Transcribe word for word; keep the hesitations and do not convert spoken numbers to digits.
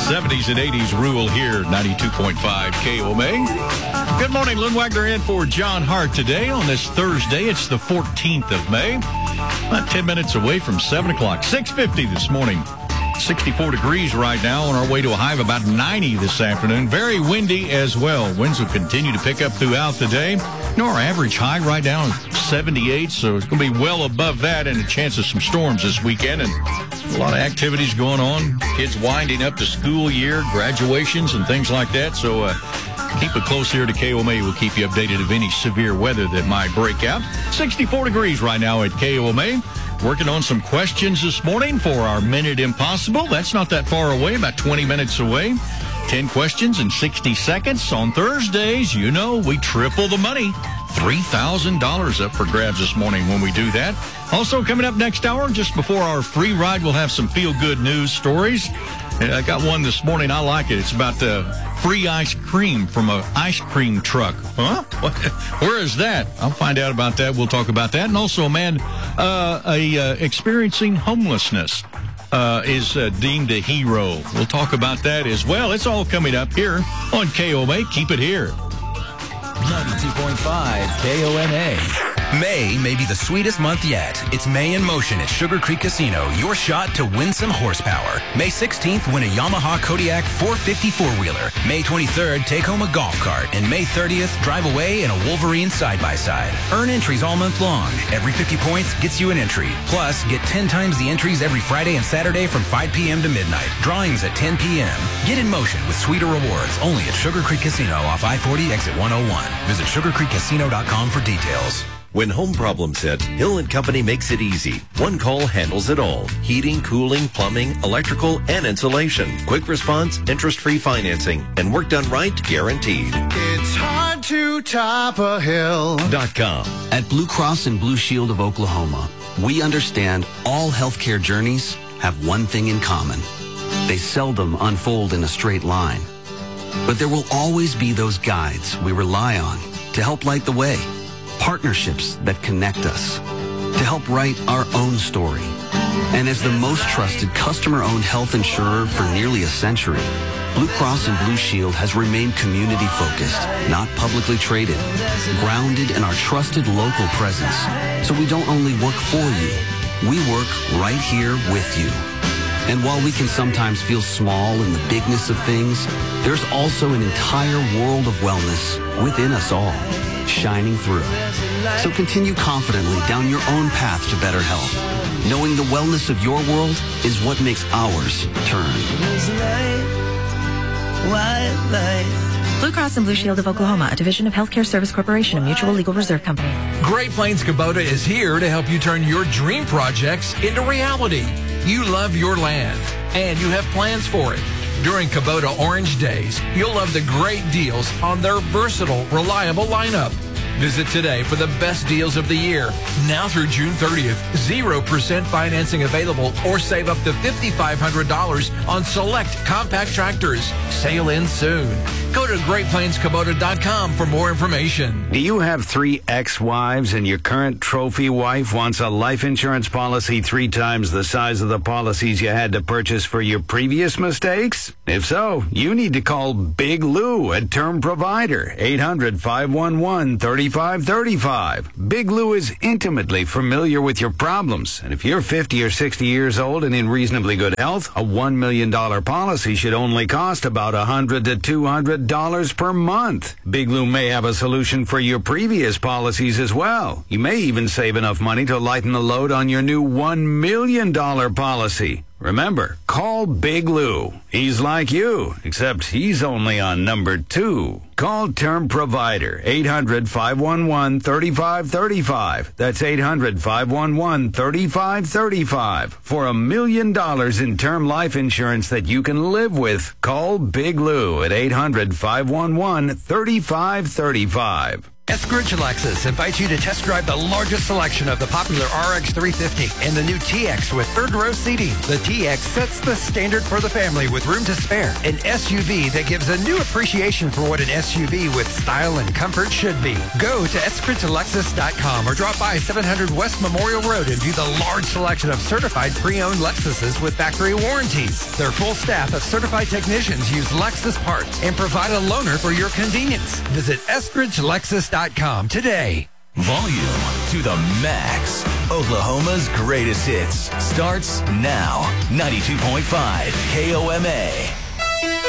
seventies and eighties rule here, ninety-two point five K O M A. Good morning, Lynn Wagner in for John Hart today on this Thursday. It's the fourteenth of May. About ten minutes away from seven o'clock. six fifty this morning. sixty-four degrees right now, on our way to a high of about ninety this afternoon. Very windy as well. Winds will continue to pick up throughout the day. You know, our average high right now is seventy-eight, so it's going to be well above that, and a chance of some storms this weekend. And a lot of activities going on. Kids winding up the school year, graduations and things like that. So uh, keep it close here to K O M A. We'll keep you updated of any severe weather that might break out. sixty-four degrees right now at K O M A. Working on some questions this morning for our Minute Impossible. That's not that far away, about twenty minutes away. ten questions in sixty seconds. On Thursdays, you know, we triple the money. three thousand dollars up for grabs this morning when we do that. Also coming up next hour, just before our free ride, we'll have some feel-good news stories. And I got one this morning. I like it. It's about the free ice cream from an ice cream truck. Huh? What? Where is that? I'll find out about that. We'll talk about that. And also a man uh, a, uh, experiencing homelessness uh, is uh, deemed a hero. We'll talk about that as well. It's all coming up here on K O M A. Keep it here. ninety-two point five K O M A. May may be the sweetest month yet. It's May in Motion at Sugar Creek Casino. Your shot to win some horsepower. May sixteenth, win a Yamaha Kodiak four fifty four-wheeler. May twenty-third, take home a golf cart. And May thirtieth, drive away in a Wolverine side-by-side. Earn entries all month long. Every fifty points gets you an entry. Plus, get ten times the entries every Friday and Saturday from five p.m. to midnight. Drawings at ten p.m. Get in motion with sweeter rewards only at Sugar Creek Casino off I forty exit one oh one. Visit sugar creek casino dot com for details. When home problems hit, Hill and Company makes it easy. One call handles it all. Heating, cooling, plumbing, electrical, and insulation. Quick response, interest-free financing, and work done right, guaranteed. It's hard to top a hill. Dot com. At Blue Cross and Blue Shield of Oklahoma, we understand all healthcare journeys have one thing in common. They seldom unfold in a straight line. But there will always be those guides we rely on to help light the way. Partnerships that connect us to help write our own story. And as the most trusted customer-owned health insurer for nearly a century, Blue Cross and Blue Shield has remained community-focused, not publicly traded, grounded in our trusted local presence. So we don't only work for you, we work right here with you. And while we can sometimes feel small in the bigness of things, there's also an entire world of wellness within us all, shining through. So continue confidently down your own path to better health, knowing the wellness of your world is what makes ours turn. Blue Cross and Blue Shield of Oklahoma, a division of Healthcare Service Corporation, a mutual legal reserve company. Great Plains Kubota is here to help you turn your dream projects into reality. You love your land, and you have plans for it. During Kubota Orange Days, you'll love the great deals on their versatile, reliable lineup. Visit today for the best deals of the year. Now through June thirtieth, zero percent financing available, or save up to five thousand five hundred dollars on select compact tractors. Sail in soon. Go to great plains kubota dot com for more information. Do you have three ex-wives and your current trophy wife wants a life insurance policy three times the size of the policies you had to purchase for your previous mistakes? If so, you need to call Big Lou at Term Provider, eight hundred, five one one, three five three five. Big Lou is intimately familiar with your problems, and if you're fifty or sixty years old and in reasonably good health, a one million dollars policy should only cost about one hundred to two hundred dollars per month. Big Lou may have a solution for your previous policies as well. You may even save enough money to lighten the load on your new one million dollars policy. Remember, call Big Lou. He's like you, except he's only on number two. Call Term Provider, eight hundred, five one one, three five three five. That's eight hundred, five one one, three five three five. For a million dollars in term life insurance that you can live with, call Big Lou at eight hundred, five one one, three five three five. Eskridge Lexus invites you to test drive the largest selection of the popular R X three fifty and the new T X with third row seating. The T X sets the standard for the family with room to spare. An S U V that gives a new appreciation for what an S U V with style and comfort should be. Go to eskridge lexus dot com or drop by seven hundred West Memorial Road and view the large selection of certified pre-owned Lexuses with factory warranties. Their full staff of certified technicians use Lexus parts and provide a loaner for your convenience. Visit eskridge lexus dot com today. Volume to the max. Oklahoma's greatest hits starts now. ninety-two point five K O M A.